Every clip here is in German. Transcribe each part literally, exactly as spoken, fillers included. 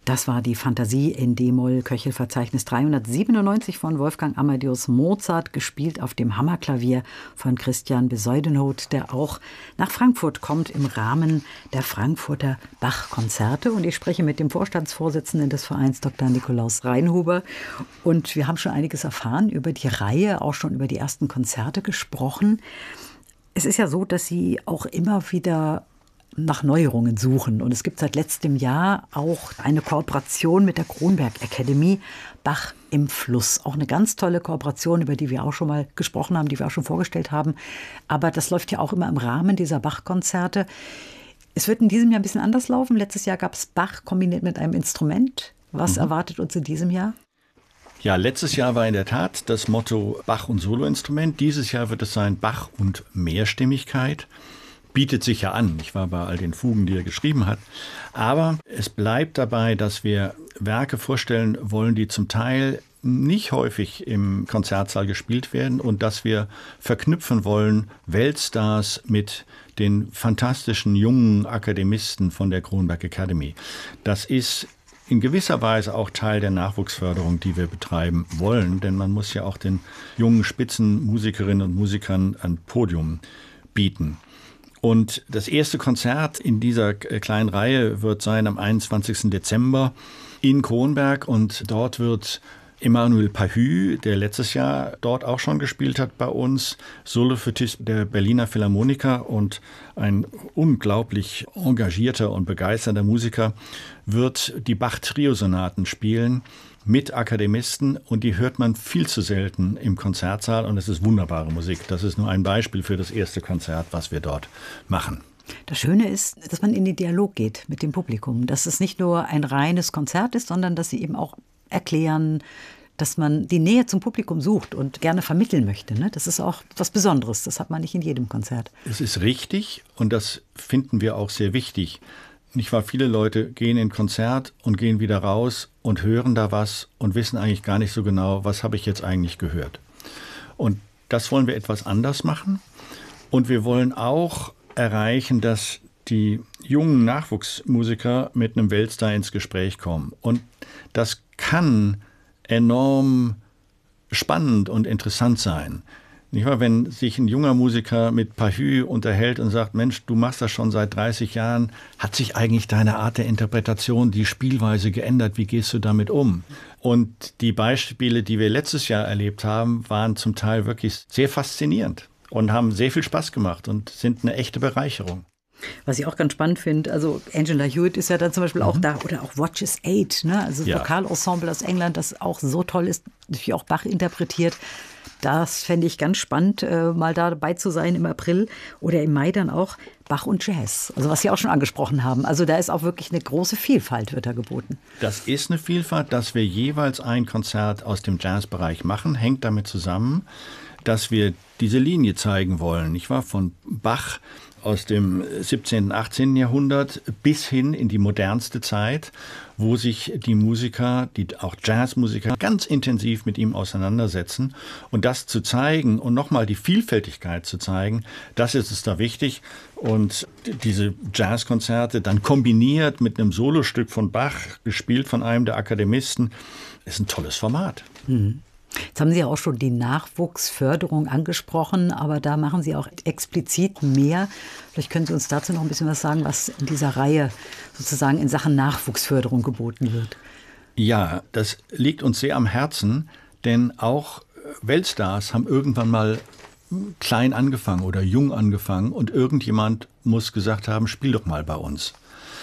Das war die Fantasie in D-Moll, Köchelverzeichnis dreihundertsiebenundneunzig von Wolfgang Amadeus Mozart, gespielt auf dem Hammerklavier von Christian Bezuidenhout, der auch nach Frankfurt kommt im Rahmen der Frankfurter Bach-Konzerte. Und ich spreche mit dem Vorstandsvorsitzenden des Vereins, Doktor Nikolaus Reinhuber. Und wir haben schon einiges erfahren über die Reihe, auch schon über die ersten Konzerte gesprochen. Es ist ja so, dass Sie auch immer wieder nach Neuerungen suchen. Und es gibt seit letztem Jahr auch eine Kooperation mit der Kronberg Academy, Bach im Fluss. Auch eine ganz tolle Kooperation, über die wir auch schon mal gesprochen haben, die wir auch schon vorgestellt haben. Aber das läuft ja auch immer im Rahmen dieser Bach-Konzerte. Es wird in diesem Jahr ein bisschen anders laufen. Letztes Jahr gab es Bach kombiniert mit einem Instrument. Was mhm. erwartet uns in diesem Jahr? Ja, letztes Jahr war in der Tat das Motto Bach und Soloinstrument. Dieses Jahr wird es sein Bach und Mehrstimmigkeit. Bietet sich ja an, ich war bei all den Fugen, die er geschrieben hat. Aber es bleibt dabei, dass wir Werke vorstellen wollen, die zum Teil nicht häufig im Konzertsaal gespielt werden und dass wir verknüpfen wollen Weltstars mit den fantastischen jungen Akademisten von der Kronberg Academy. Das ist in gewisser Weise auch Teil der Nachwuchsförderung, die wir betreiben wollen, denn man muss ja auch den jungen Spitzenmusikerinnen und Musikern ein Podium bieten. Und das erste Konzert in dieser kleinen Reihe wird sein am einundzwanzigsten Dezember in Kronberg. Und dort wird Emmanuel Pahü, der letztes Jahr dort auch schon gespielt hat bei uns, Soloflötist der Berliner Philharmoniker und ein unglaublich engagierter und begeisterter Musiker, wird die Bach-Trio-Sonaten spielen mit Akademisten, und die hört man viel zu selten im Konzertsaal, und es ist wunderbare Musik. Das ist nur ein Beispiel für das erste Konzert, was wir dort machen. Das Schöne ist, dass man in den Dialog geht mit dem Publikum, dass es nicht nur ein reines Konzert ist, sondern dass Sie eben auch erklären, dass man die Nähe zum Publikum sucht und gerne vermitteln möchte. Ne? Das ist auch was Besonderes, das hat man nicht in jedem Konzert. Es ist richtig, und das finden wir auch sehr wichtig. Nicht wahr? Viele Leute gehen in ein Konzert und gehen wieder raus und hören da was und wissen eigentlich gar nicht so genau, was habe ich jetzt eigentlich gehört. Und das wollen wir etwas anders machen. Und wir wollen auch erreichen, dass die jungen Nachwuchsmusiker mit einem Weltstar ins Gespräch kommen. Und das kann enorm spannend und interessant sein. Nicht wahr? Wenn sich ein junger Musiker mit Pahü unterhält und sagt, Mensch, du machst das schon seit dreißig Jahren, hat sich eigentlich deine Art der Interpretation, die Spielweise geändert? Wie gehst du damit um? Und die Beispiele, die wir letztes Jahr erlebt haben, waren zum Teil wirklich sehr faszinierend und haben sehr viel Spaß gemacht und sind eine echte Bereicherung. Was ich auch ganz spannend finde, also Angela Hewitt ist ja dann zum Beispiel mhm. auch da, oder auch Watches Eight, ne? Also ja. Vokalensemble aus England, das auch so toll ist, natürlich auch Bach interpretiert. Das fände ich ganz spannend, äh, mal da dabei zu sein im April oder im Mai dann auch Bach und Jazz. Also was Sie auch schon angesprochen haben. Also da ist auch wirklich eine große Vielfalt, wird da geboten. Das ist eine Vielfalt, dass wir jeweils ein Konzert aus dem Jazzbereich machen, hängt damit zusammen, dass wir diese Linie zeigen wollen, nicht wahr? Von Bach aus dem siebzehnten, achtzehnten Jahrhundert bis hin in die modernste Zeit, wo sich die Musiker, die auch Jazzmusiker, ganz intensiv mit ihm auseinandersetzen. Und das zu zeigen und nochmal die Vielfältigkeit zu zeigen, das ist es da wichtig. Und diese Jazzkonzerte dann kombiniert mit einem Solostück von Bach, gespielt von einem der Akademisten, ist ein tolles Format. Mhm. Jetzt haben Sie ja auch schon die Nachwuchsförderung angesprochen, aber da machen Sie auch explizit mehr. Vielleicht können Sie uns dazu noch ein bisschen was sagen, was in dieser Reihe sozusagen in Sachen Nachwuchsförderung geboten wird. Ja, das liegt uns sehr am Herzen, denn auch Weltstars haben irgendwann mal klein angefangen oder jung angefangen und irgendjemand muss gesagt haben, spiel doch mal bei uns.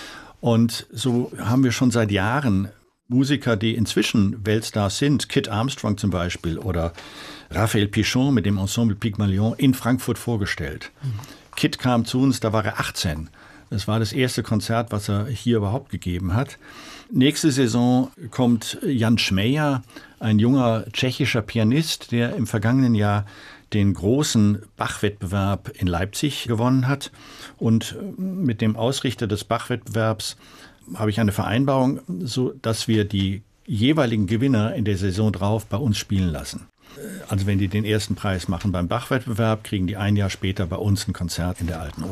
Und so haben wir schon seit Jahren Musiker, die inzwischen Weltstars sind, Kit Armstrong zum Beispiel oder Raphael Pichon mit dem Ensemble Pygmalion in Frankfurt vorgestellt. Mhm. Kit kam zu uns, da war er achtzehn. Das war das erste Konzert, was er hier überhaupt gegeben hat. Nächste Saison kommt Jan Schmeyer, ein junger tschechischer Pianist, der im vergangenen Jahr den großen Bach-Wettbewerb in Leipzig gewonnen hat. Und mit dem Ausrichter des Bach-Wettbewerbs habe ich eine Vereinbarung, so dass wir die jeweiligen Gewinner in der Saison drauf bei uns spielen lassen. Also wenn die den ersten Preis machen beim Bach-Wettbewerb, kriegen die ein Jahr später bei uns ein Konzert in der Alten Oper.